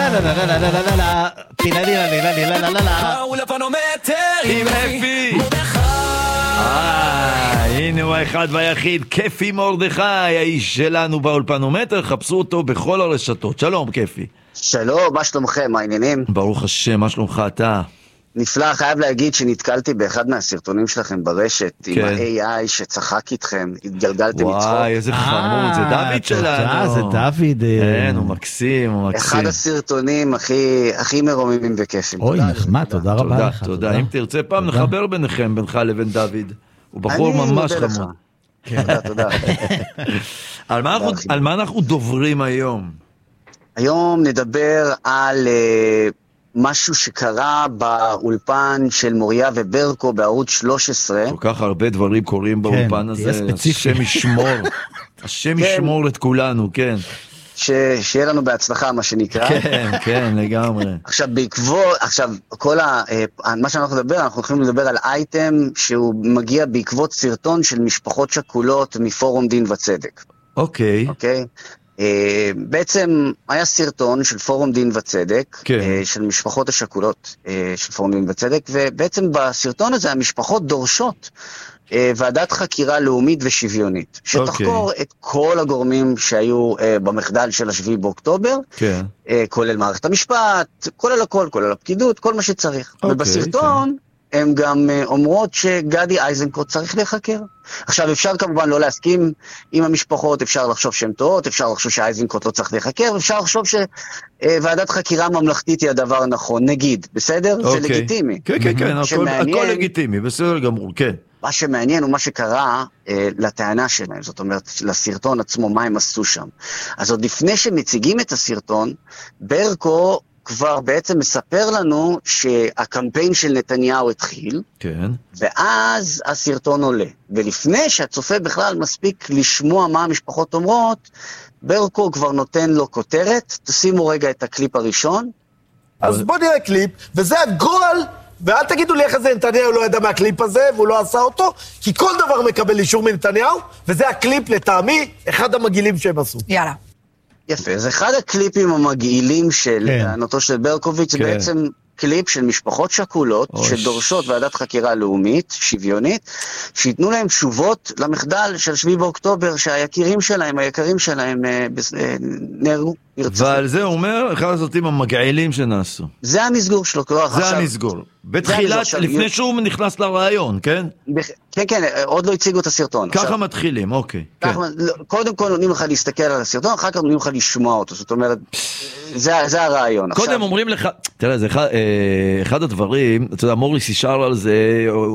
עם אפי. הנה הוא האחד והיחיד, כיפי מרדכי, האיש שלנו באולפנומטר, חפשו אותו בכל הרשתות. שלום כיפי. שלום, מה שלומכם, מה העניינים? ברוך השם, מה שלומך אתה? נפלא, חייב להגיד שנתקלתי באחד מהסרטונים שלכם ברשת, עם ה-AI שצחק איתכם, התגלגלתם מצחוק. וואי, איזה חמוד, זה דוד שלנו. זה דוד. כן, הוא מקסים, הוא מקסים. אחד הסרטונים הכי מרוממים וכיפים. אוי, נחמד, תודה רבה לך. תודה, אם תרצה פעם נחבר ביניכם, בינך לבין דוד. הוא בחור ממש חמוד. תודה. על מה אנחנו דוברים היום? היום נדבר על משהו שקרה באולפן של מוריה וברקו בערוץ 13. כל כך הרבה דברים קורים באולפן הזה. השם ישמור. השם ישמור את כולנו, כן. שיהיה לנו בהצלחה, מה שנקרא. כן, כן, לגמרי. עכשיו, מה שאנחנו נדבר, אנחנו הולכים לדבר על אייטם שהוא מגיע בעקבות סרטון של משפחות שכולות מפורום דין וצדק. אוקיי. בעצם היה סרטון של פורום דין וצדק, של משפחות השכולות של פורום דין וצדק, ובעצם בסרטון הזה המשפחות דורשות ועדת חקירה לאומית ושוויונית, שתחקור את כל הגורמים שהיו במחדל של השביעי באוקטובר, כולל מערכת המשפט, כולל הכל, כולל הפקידות, כל מה שצריך. ובסרטון הם גם אומרות שגדי איזנקוט צריך להיחקר. עכשיו אפשר כמובן לא להסכים עם המשפחות, אפשר לחשוב שהן טועות, אפשר לחשוב שאיזנקוט לא צריך להיחקר, אפשר לחשוב שוועדת חקירה ממלכתית היא הדבר הנכון, נגיד, בסדר? זה לגיטימי. כן, הכל לגיטימי, בסדר גמור, כן. מה שמעניין הוא מה שקרה לטענה שלהם, זאת אומרת, לסרטון עצמו, מה הם עשו שם. אז עוד לפני שמציגים את הסרטון, ברקו כבר בעצם מספר לנו שהקמפיין של נתניהו התחיל, כן. ואז הסרטון עולה. ולפני שהצופה בכלל מספיק לשמוע מה המשפחות אומרות, ברקו כבר נותן לו כותרת. תשימו רגע את הקליפ הראשון. אז בוא נראה קליפ, וזה הגול, ואל תגידו לי איך זה נתניהו לא ידע מהקליפ הזה, והוא לא עשה אותו, כי כל דבר מקבל אישור מנתניהו, וזה הקליפ לטעמי, אחד המגעילים שהם עשו. יאללה. יפה, זה אחד הקליפים המגעילים של הנותו של ברקוביץ', זה בעצם קליפ של משפחות שכולות שדורשות ועדת חקירה לאומית, שוויונית, שיתנו להם תשובות למחדל של 7 באוקטובר, שהיקרים שלהם נהרגו. ועל זה הוא אומר, אחד הסרטים המגעילים שנעשו. זה המסגור שלו. זה המסגור. בתחילת, לפני שהוא נכנס לרעיון, כן? כן, עוד לא הציגו את הסרטון. ככה מתחילים, אוקיי. קודם כל נותנים לך להסתכל על הסרטון, אחר כך נותנים לך לשמוע אותו, זאת אומרת, זה הרעיון. קודם אומרים לך, תראה, זה אחד הדברים, אתה יודע, מוריס ישר על זה,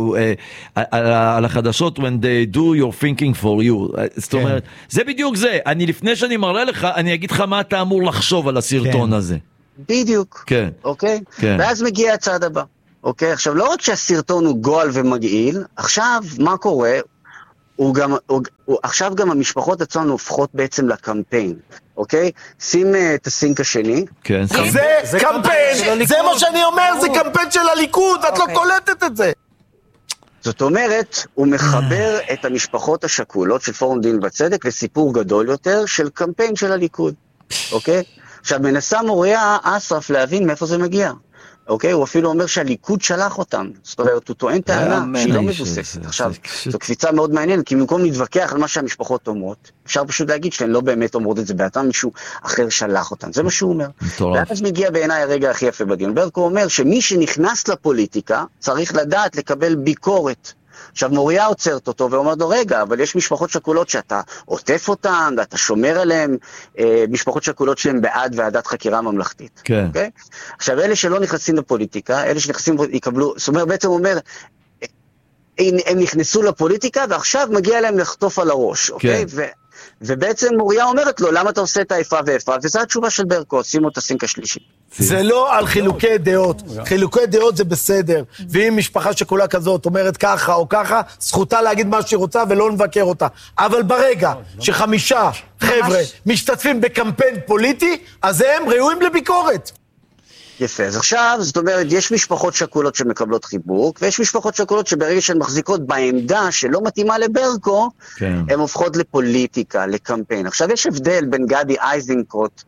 על החדשות, when they do your thinking for you, זאת אומרת, זה בדיוק זה, לפני שאני מראה לך, אני אגיד לך מה אתה אמור לחשוב על הסרטון הזה. בדיוק, אוקיי? ואז מגיע הצעד הבא. אוקיי, עכשיו לא רק שהסרטון הוא גועל ומגעיל, עכשיו מה קורה? עכשיו גם המשפחות עצמן הופכות בעצם לקמפיין, אוקיי? שים את הסינק השני. כן. זה קמפיין, זה מה שאני אומר, זה קמפיין של הליכוד, את לא קולטת את זה. זאת אומרת, הוא מחבר את המשפחות השכולות של פורום דין וצדק לסיפור גדול יותר של קמפיין של הליכוד, אוקיי? עכשיו מנסה מוריה אסרף להבין מאיפה זה מגיע. אוקיי? הוא אפילו אומר שהליכוד שלח אותם. זאת אומרת, הוא טוען טענה שהיא לא מבוססת. עכשיו, זו קפיצה מאוד מעניינת, כי במקום להתווכח על מה שהמשפחות אומרות, אפשר פשוט להגיד שהן לא באמת אומרות את זה בעצם, מישהו אחר שלח אותם. זה מה שהוא אומר. ואז מגיע בעיניי הרגע הכי יפה בדיון. ברקו אומר שמי שנכנס לפוליטיקה צריך לדעת לקבל ביקורת. עכשיו מוריה עוצרת אותו ואומרת לו, רגע, אבל יש משפחות שכולות שאתה עוטף אותן, ואתה שומר עליהן, משפחות שכולות שהן בעד ועדת חקירה ממלכתית. כן. אוקיי? עכשיו, אלה שלא נכנסים לפוליטיקה, אלה שנכנסים יקבלו, זאת אומרת, בעצם הוא אומר, הם נכנסו לפוליטיקה, ועכשיו מגיע להם לחטוף על הראש, אוקיי? כן. ובעצם מוריה אומרת לו, למה אתה עושה את האיפה ואיפה? וזו התשובה של ברקו, שימו את הסינק השלישי. זה לא על חילוקי דעות. חילוקי דעות זה בסדר. ואם משפחה שכולה כזאת אומרת ככה או ככה, זכותה להגיד מה שהיא רוצה ולא נבקר אותה. אבל ברגע ש5 חבר'ה משתתפים בקמפיין פוליטי, אז הם ראויים לביקורת. יפה, אז עכשיו, זאת אומרת, יש משפחות שכולות שמקבלות חיבוק, ויש משפחות שכולות שברגע שהן מחזיקות בעמדה שלא מתאימה לברקו, הן הופכות לפוליטיקה, לקמפיין. עכשיו, יש הבדל בין גדי איזנקוט,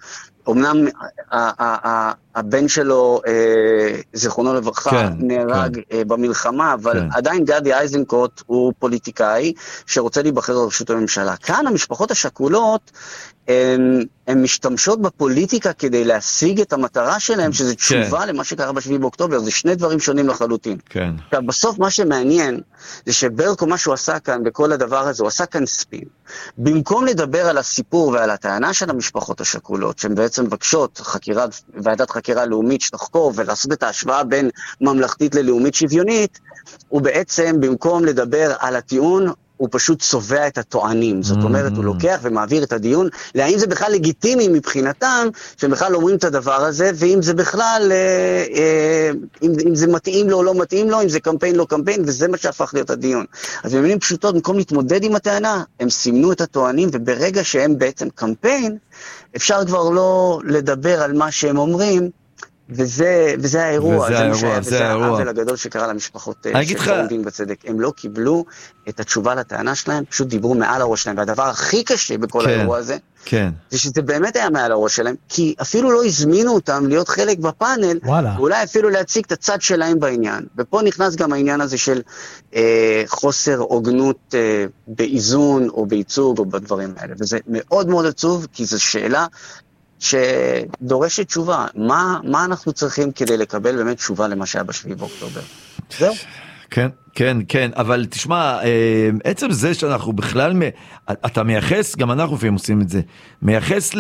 אומנם הבן שלו, זיכרונו לברכה, נהרג במלחמה, אבל עדיין גדי איזנקוט הוא פוליטיקאי שרוצה להיבחר לראשות הממשלה. כאן המשפחות השכולות, הן משתמשות בפוליטיקה כדי להשיג את המטרה שלהם, שזה תשובה למה שקרה ב7 באוקטובר, זה שני דברים שונים לחלוטין. עכשיו, בסוף מה שמעניין, זה שברקו מה שהוא עשה כאן, בכל הדבר הזה, הוא עשה כאן ספין. במקום לדבר על הסיפור ועל הטענה של המשפחות השכולות, שהן בעצם מבקשות ועדת חקירה לאומית שתחקור, ולעשות את ההשוואה בין ממלכתית ללאומית שוויונית, הוא בעצם, במקום לדבר על הטיעון, הוא פשוט צובע את הטוענים. זאת אומרת, הוא לוקח ומעביר את הדיון, להאם זה בכלל לגיטימי מבחינתם, שהם בכלל אומרים את הדבר הזה, ואם זה בכלל, אם זה מתאים לו או לא מתאים לו, אם זה קמפיין לא קמפיין, וזה מה שהפך להיות הדיון. אז במילים פשוטות, במקום להתמודד עם הטענה, הם סימנו את הטוענים, וברגע שהם בעצם קמפיין, אפשר כבר לא לדבר על מה שהם אומרים, וזה האירוע, זה העוול הגדול שקרה למשפחות של דין בצדק. הם לא קיבלו את התשובה לטענה שלהם, פשוט דיברו מעל הראש שלהם, והדבר הכי קשה בכל האירוע הזה, זה שזה באמת היה מעל הראש שלהם, כי אפילו לא הזמינו אותם להיות חלק בפאנל, ואולי אפילו להציג את הצד שלהם בעניין. ופה נכנס גם העניין הזה של חוסר הוגנות באיזון או בייצוג או בדברים האלה, וזה מאוד מאוד עצוב, כי זו שאלה שדורשת תשובה. מה אנחנו צריכים כדי לקבל באמת תשובה למה שהיה ב7 באוקטובר? זהו. כן, אבל תשמע, עצם זה שאנחנו בכלל, אתה מייחס, גם אנחנו לפעמים עושים את זה, מייחס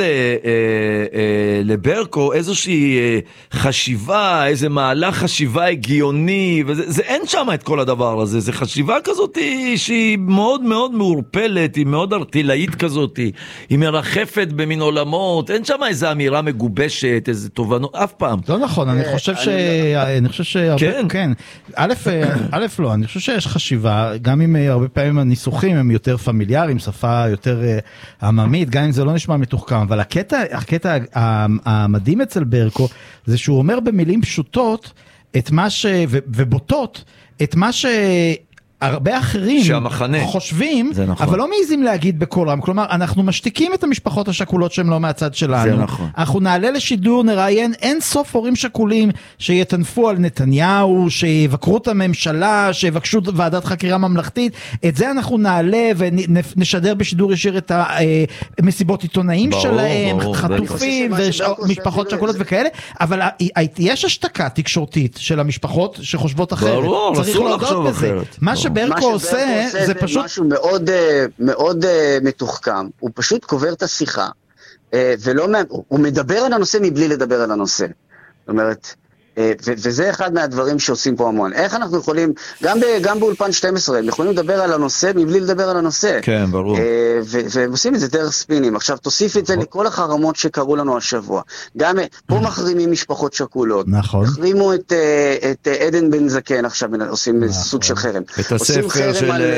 לברקו איזושהי חשיבה, איזה מהלך חשיבה הגיוני, וזה, אין שם את כל הדבר הזה, זה חשיבה כזאת שהיא מאוד מאוד מעורפלת, היא מאוד ארטילאית כזאת, היא מרחפת במין עולמות, אין שם איזו אמירה מגובשת, איזו תובנות, אף פעם. לא נכון, אני חושב כן. א' לא, אני חושב שיש חשיבה, גם אם הרבה פעמים הניסוחים הם יותר פמיליאריים, שפה יותר עממית, גם אם זה לא נשמע מתוחכם, אבל הקטע המדהים אצל ברקו, זה שהוא אומר במילים פשוטות, ובוטות, את מה הרבה אחרים חושבים, אבל לא מעיזים להגיד בכל רם, כלומר, אנחנו משתיקים את המשפחות השכולות שהן לא מהצד שלנו, אנחנו נעלה לשידור, נראיין אין סוף הורים שכולים שיתנפו על נתניהו, שיבקרו את הממשלה, שיבקשו ועדת חקירה ממלכתית, את זה אנחנו נעלה ונשדר בשידור ישיר את המסיבות עיתונאים שלהם, חטופים ומשפחות שכולות וכאלה, אבל יש השתקה תקשורתית של המשפחות שחושבות אחרת, צריך להודות בזה. מה שברקו עושה זה פשוט משהו מאוד מתוחכם, הוא פשוט קובר את השיחה, הוא מדבר על הנושא מבלי לדבר על הנושא. זאת אומרת, וזה אחד מהדברים שעושים פה המון. איך אנחנו יכולים, גם באולפן 12, הם יכולים לדבר על הנושא מבלי לדבר על הנושא. כן, ברור. והם עושים את זה דרך ספינים. עכשיו תוסיף את זה לכל החרמות שקרו לנו השבוע. גם פה מחרימים משפחות שכולות. נכון. מחרימו את עדן בן זקן, עכשיו עושים סוג של חרם. את הספר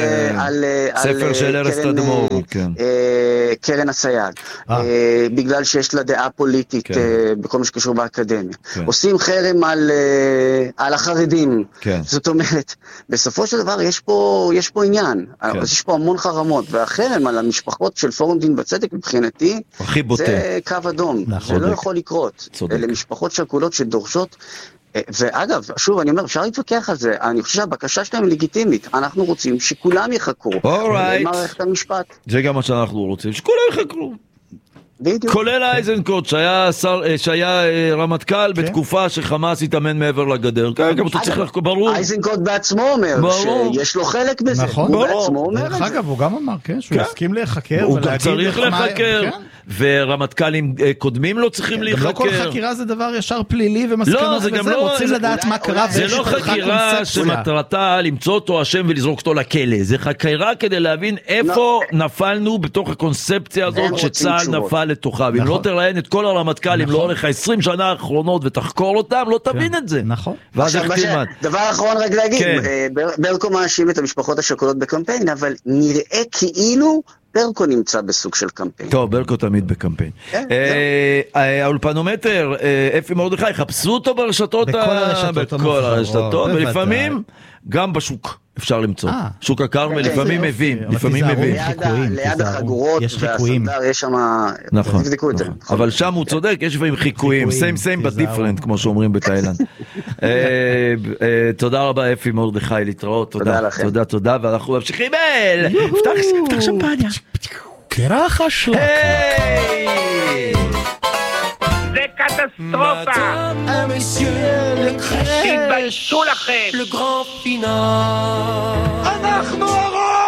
של ארז תדמור. קרן הסייג. בגלל שיש לה דעה פוליטית בכל מה שקשור באקדמיה. עושים חרם על החרדים. זאת אומרת, בסופו של דבר יש פה עניין. יש פה המון חרמות, והחרם על המשפחות של פורום דין בצדק מבחינתי, זה קו אדום. זה לא יכול לקרות. אלה משפחות שכולות שדורשות, ואגב, שוב, אני אומר, אפשר להתווכח על זה. אני חושב שהבקשה שלהם לגיטימית. אנחנו רוצים שכולם יחקרו. במערכת המשפט. זה גם מה שאנחנו רוצים, שכולם יחקרו. כולל אייזנקוט שהיה רמטכ"ל בתקופה שחמאס התאמן מעבר לגדר. אייזנקוט בעצמו אומר שיש לו חלק בזה. נכון, דרך אגב הוא גם אמר שהוא יסכים להיחקר. הוא גם צריך להיחקר, ורמטכ"לים קודמים לא צריכים להיחקר. לא כל חקירה זה דבר ישר פלילי ומסקנות וזה, רוצים לדעת מה קרה. זה לא חקירה שמטרתה למצוא אותו אשם ולזרוק אותו לכלא, זה חקירה כדי להבין איפה נפלנו בתוך הקונספציה הזאת שצה"ל נפל לתוכה, ואם לא תראיין את כל הרמטכ"לים לאורך 20 שנה האחרונות ותחקור אותם, לא תבין את זה. נכון. דבר אחרון רק להגיד, ברקו מאשים את המשפחות השכולות בקמפיין, אבל נראה כאילו ברקו נמצא בסוג של קמפיין. טוב, ברקו תמיד בקמפיין. האולפנומטר, אפי מרדכי, חפשו אותו ברשתות, בכל הרשתות, ולפעמים גם בשוק. אפשר למצוא. שוק הכרמל לפעמים מבין, לפעמים מבין. ליד החגורות והסנדר יש שם, נכון, אבל שם הוא צודק, יש לפעמים חיקויים, same but different, כמו שאומרים בתאילנד. תודה רבה אפי מרדכי, להתראות, תודה, תודה, ואנחנו ממשיכים פתח שמפניה. קרח השלק. זה קטסטרופה. תתביישו לכם. אנחנו הרוב.